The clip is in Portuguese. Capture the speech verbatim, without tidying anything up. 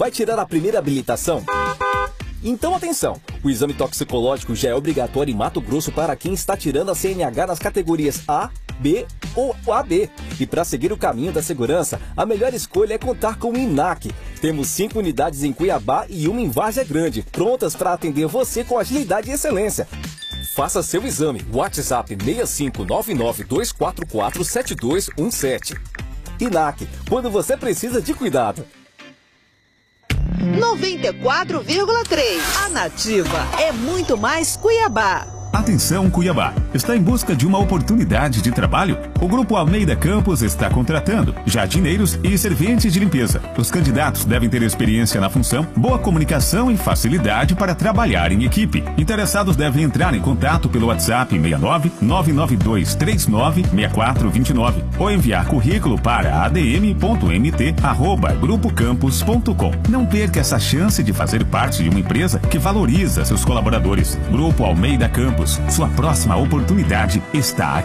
Vai tirar a primeira habilitação? Então atenção, o exame toxicológico já é obrigatório em Mato Grosso para quem está tirando a C N H nas categorias A, B ou A D. E para seguir o caminho da segurança, a melhor escolha é contar com o INAC. Temos cinco unidades em Cuiabá e uma em Várzea Grande, prontas para atender você com agilidade e excelência. Faça seu exame. WhatsApp seis cinco nove nove dois quatro quatro sete dois um sete. INAC, quando você precisa de cuidado. noventa e quatro vírgula três. A Nativa é muito mais Cuiabá. Atenção, Cuiabá! Está em busca de uma oportunidade de trabalho? O Grupo Almeida Campos está contratando jardineiros e serventes de limpeza. Os candidatos devem ter experiência na função, boa comunicação e facilidade para trabalhar em equipe. Interessados devem entrar em contato pelo WhatsApp seis nove nove nove dois três nove seis quatro dois nove ou enviar currículo para adm ponto mt arroba grupo campos ponto com. Não perca essa chance de fazer parte de uma empresa que valoriza seus colaboradores. Grupo Almeida Campos. Sua próxima oportunidade está aqui.